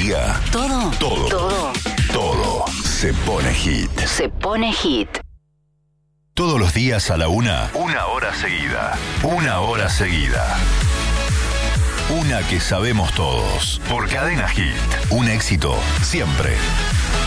diga, Todo. todo se pone hit. Se pone hit. Todos los días a la una hora seguida. Una hora seguida. Una que sabemos todos. Por Cadena Hit. Un éxito siempre.